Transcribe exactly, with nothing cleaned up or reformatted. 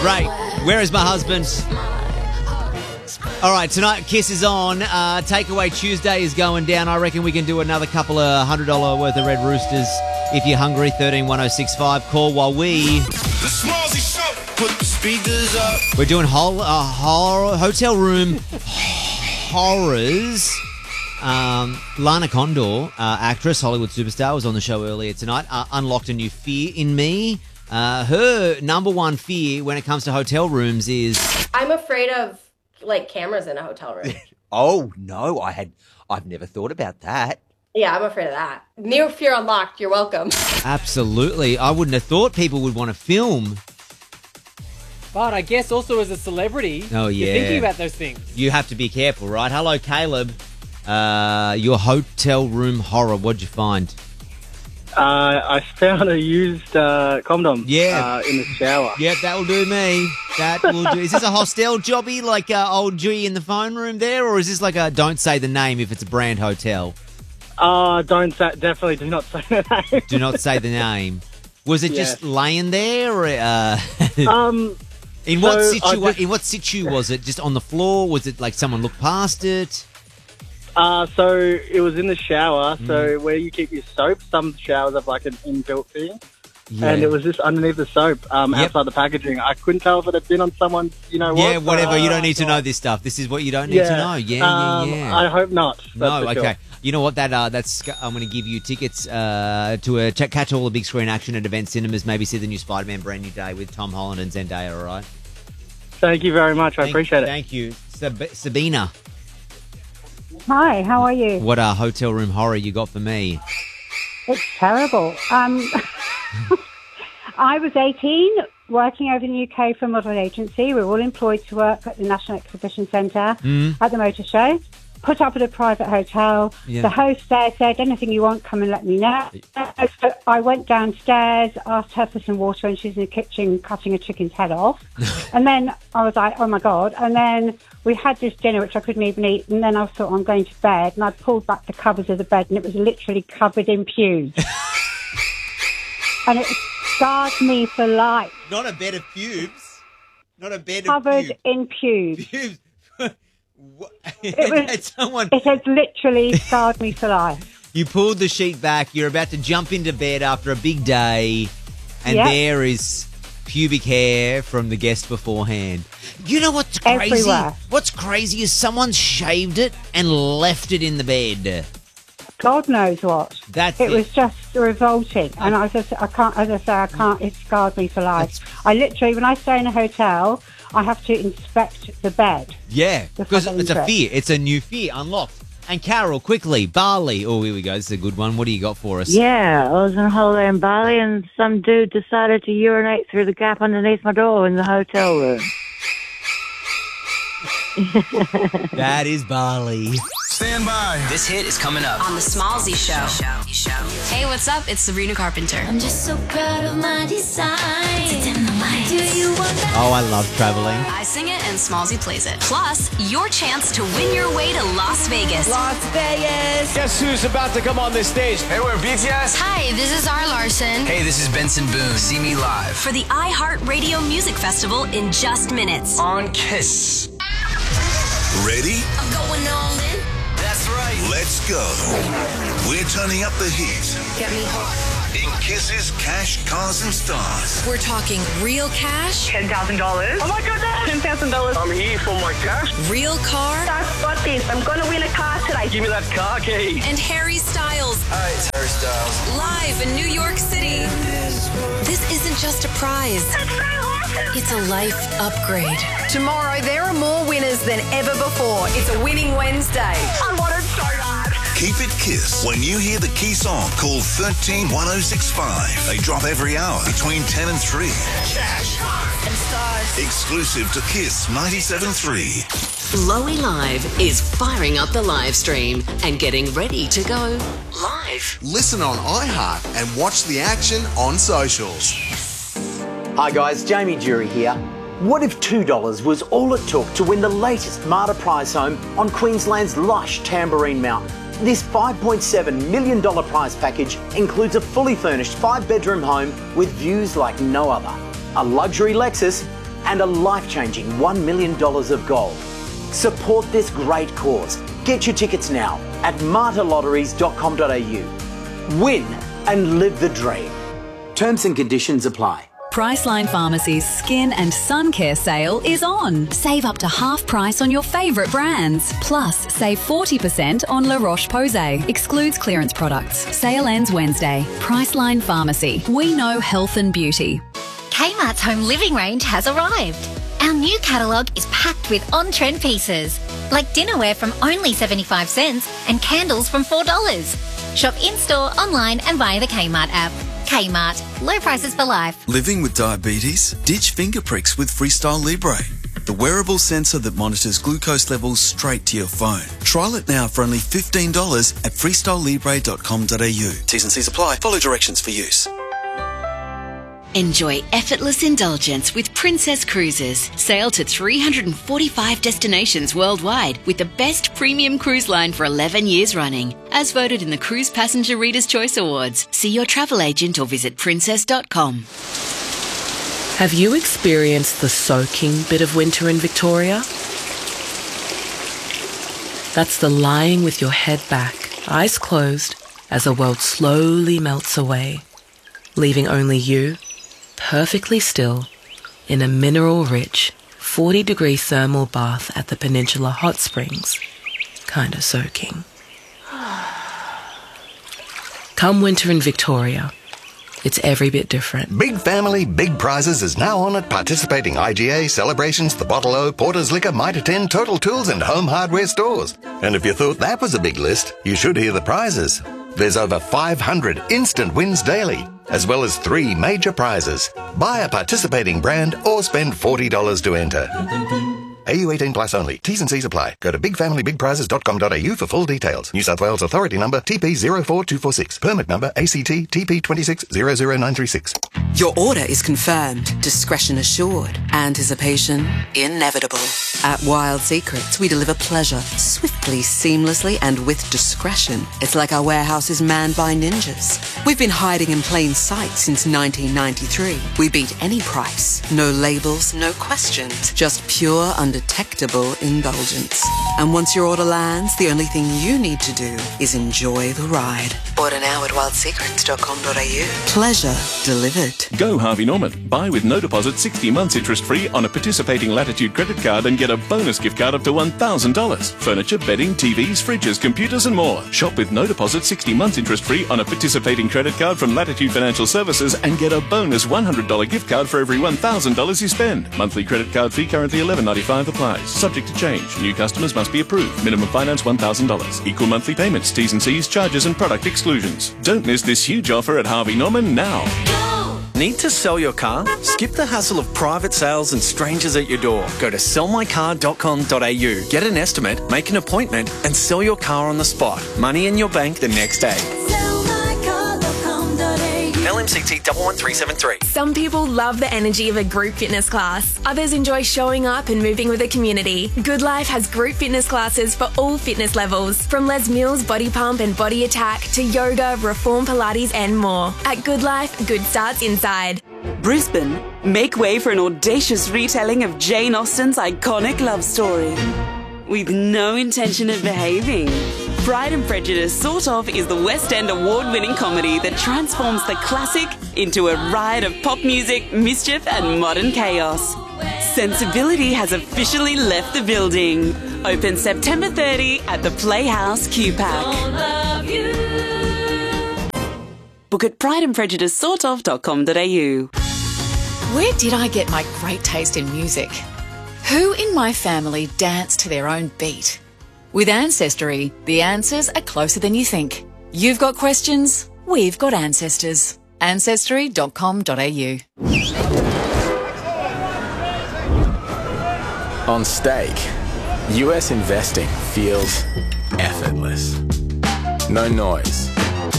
Ray, where is my husband? All right, tonight Kiss is on. Uh, Takeaway Tuesday is going down. I reckon we can do another couple of one hundred dollars worth of Red Roosters. If you're hungry, thirteen one oh six five. Call while we... The Smallsy Show. Put the speakers up. We're doing whole, uh, horror, hotel room horrors. Um, Lana Condor, uh, actress, Hollywood superstar, was on the show earlier tonight. Uh, unlocked a new fear in me. Uh, her number one fear when it comes to hotel rooms is... I'm afraid of, like, cameras in a hotel room. Oh, no, I had, I've never thought about that. Yeah, I'm afraid of that. New fear unlocked. You're welcome. Absolutely. I wouldn't have thought people would want to film. But I guess also as a celebrity, Oh, yeah. you're thinking about those things. You have to be careful, right? Hello, Caleb. Uh, your hotel room horror, what'd you find? Uh, I found a used uh, condom Yeah. uh, in the shower. Yep, that will do me. That will do. Is this a hostel jobby like uh, old G in the phone room there, or is this like a don't say the name if it's a brand hotel? Uh, don't say, definitely do not say that name. Do not say the name. Was it Yes. just laying there, or uh, um, in what so situ? I just- In what situ was it? Just on the floor? Was it like someone looked past it? uh, so it was in the shower. Mm. So where you keep your soap, some showers have like an inbuilt thing. Yeah. And it was just underneath the soap, um, Yep. outside the packaging. I couldn't tell if it had been on someone's, you know what? Yeah, whatever. You don't Uh, need to know this stuff. This is what you don't need to know. Yeah, um, yeah, yeah. I hope not. That's No, for okay. sure. You know what? That uh, that's I'm going to give you tickets uh, to a check, catch all the big screen action at Event Cinemas. Maybe see the new Spider-Man Brand New Day with Tom Holland and Zendaya. All right. Thank you very much. I Thank- appreciate it. Thank you, Sab- Sabina. Hi, how are you? What uh, hotel room horror you got for me? It's terrible. Um, I was eighteen, working over in the U K for a model agency. We were all employed to work at the National Exhibition Centre Mm. at the Motor Show. Put up at a private hotel. Yeah. The host there said, anything you want, come and let me know. So I went downstairs, asked her for some water, and she's in the kitchen cutting a chicken's head off. And then I was like, oh, my God. And then we had this dinner, which I couldn't even eat. And then I thought, I'm going to bed. And I pulled back the covers of the bed, and it was literally covered in pubes. And it scarred me for life. Not a bed of pubes. Not a bed Covered of in pubes. pubes. What? It was- Had someone. It has literally scarred me for life. You pulled the sheet back. You're about to jump into bed after a big day, and Yep. there is pubic hair from the guest beforehand. You know what's crazy? Everywhere. What's crazy is someone shaved it and left it in the bed. God knows what. That's it it. was just revolting, and I just, I can't, as I say, I can't. It scarred me for life. That's- I literally, when I stay in a hotel, I have to inspect the bed. Yeah, The because fucking it's a trick. fear. It's a new fear unlocked. And Carol, quickly, Bali. Oh, here we go. This is a good one. What do you got for us? Yeah, I was on holiday in Bali and some dude decided to urinate through the gap underneath my door in the hotel room. That is Bali. Stand by. This hit is coming up. On the Smallsy Show. Hey, what's up? It's Sabrina Carpenter. I'm just so proud of my design. Do you want that? Oh, I love traveling. I sing it and Smallsy plays it. Plus, your chance to win your way to Las Vegas. Las Vegas. Guess who's about to come on this stage? Hey, we're B T S. Hi, this is R. Larson. Hey, this is Benson Boone. See me live. For the iHeartRadio Music Festival in just minutes. On Kiss. Ready? I'm going all in. That's right. Let's go. We're turning up the heat Get me hot. in Kiss's Cash, Cars and Stars. We're talking real cash, ten thousand dollars. Oh, my goodness. ten thousand dollars. I'm here for my cash. real car, I've got this. I'm going to win a car today. Give me that car key. and Harry Styles Hi, it's Harry Styles. live in New York City. This isn't just a prize. That's so awesome. It's a life upgrade. Tomorrow, there are more winners than ever before. It's a winning Wednesday. I want it so bad. Keep it Kiss. When you hear the key song, call one three one oh six five. They drop every hour between ten and three. Cash, Cars and Stars. Exclusive to Kiss ninety-seven point three. Lowy Live is firing up the live stream and getting ready to go live. Listen on iHeart and watch the action on socials. Hi guys, Jamie Jury here. What if two dollars was all it took to win the latest Marta prize home on Queensland's lush Tambourine Mountain? This five point seven million dollars prize package includes a fully furnished five-bedroom home with views like no other, a luxury Lexus, and a life-changing one million dollars of gold. Support this great cause. Get your tickets now at marta lotteries dot com dot a u. Win and live the dream. Terms and conditions apply. Priceline Pharmacy's Skin and Sun Care sale is on. Save up to half price on your favourite brands. Plus, save forty percent on La Roche-Posay. Excludes clearance products. Sale ends Wednesday. Priceline Pharmacy. We know health and beauty. Kmart's home living range has arrived. Our new catalogue is packed with on-trend pieces, like dinnerware from only seventy-five cents and candles from four dollars. Shop in-store, online and via the Kmart app. Kmart. Low prices for life. Living with diabetes? Ditch finger pricks with Freestyle Libre, the wearable sensor that monitors glucose levels straight to your phone. Trial it now for only fifteen dollars at freestyle libre dot com dot a u. T's and C's apply. Follow directions for use. Enjoy effortless indulgence with Princess Cruises. Sail to three hundred forty-five destinations worldwide with the best premium cruise line for eleven years running. As voted in the Cruise Passenger Reader's Choice Awards. See your travel agent or visit princess dot com. Have you experienced the soaking bit of winter in Victoria? That's the lying with your head back, eyes closed, as the world slowly melts away, leaving only you, perfectly still, in a mineral-rich, forty-degree thermal bath at the Peninsula Hot Springs, kinda soaking. Come winter in Victoria, it's every bit different. Big Family, Big Prizes is now on at participating I G A, Celebrations, The Bottle O, Porter's Liquor, Mitre ten, Total Tools and Home Hardware stores. And if you thought that was a big list, you should hear the prizes. There's over five hundred instant wins daily, as well as three major prizes. Buy a participating brand or spend forty dollars to enter. A U eighteen plus only. T's and C's apply. Go to big family big prizes dot com dot a u for full details. New South Wales Authority number T P zero four two four six. Permit number A C T T P two six zero zero nine three six. Your order is confirmed, discretion assured, anticipation inevitable. At Wild Secrets, we deliver pleasure swiftly, seamlessly, and with discretion. It's like our warehouse is manned by ninjas. We've been hiding in plain sight since nineteen ninety-three. We beat any price. No labels, no questions. Just pure, undetectable indulgence. And once your order lands, the only thing you need to do is enjoy the ride. Order now at wild secrets dot com dot a u. Pleasure delivered. Go Harvey Norman. Buy with no deposit sixty months interest free on a participating Latitude credit card and get a bonus gift card up to one thousand dollars. Furniture, bedding, T Vs, fridges, computers and more. Shop with no deposit sixty months interest free on a participating credit card from Latitude Financial Services and get a bonus one hundred dollars gift card for every one thousand dollars you spend. Monthly credit card fee currently eleven ninety-five applies. Subject to change. New customers must be approved. Minimum finance one thousand dollars. Equal monthly payments. T's and C's, charges and product exclusions. Don't miss this huge offer at Harvey Norman now. Need to sell your car? Skip the hassle of private sales and strangers at your door. Go to sell my car dot com dot a u. Get an estimate, make an appointment, and sell your car on the spot. Money in your bank the next day. L M C T one one three seven three. Some people love the energy of a group fitness class. Others enjoy showing up and moving with a community. Good Life has group fitness classes for all fitness levels, from Les Mills Body Pump and Body Attack to yoga, Reform Pilates and more. At Good Life, good starts inside. Brisbane, make way for an audacious retelling of Jane Austen's iconic love story. With no intention of behaving. Pride and Prejudice Sort Of is the West End award-winning comedy that transforms the classic into a riot of pop music, mischief and modern chaos. Sensibility has officially left the building. Open September thirtieth at the Playhouse Q PAC. Book at pride and prejudice sort of dot com dot a u. Where did I get my great taste in music? Who in my family danced to their own beat? With Ancestry, the answers are closer than you think. You've got questions, we've got ancestors. ancestry dot com dot a u. On stake, U S investing feels effortless. No noise,